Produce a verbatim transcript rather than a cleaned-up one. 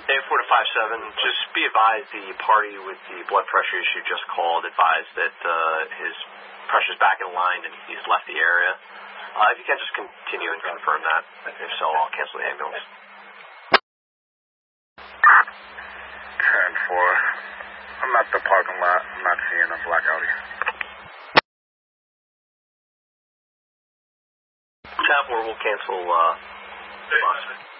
A four to five seven, just be advised the party with the blood pressure issue just called, advised that uh, his pressure's back in line and he's left the area. Uh, if you can just continue and confirm that. If so, I'll cancel the ambulance. ten four. I'm at the parking lot. I'm not seeing a black Audi. ten four, we'll cancel uh, the bus.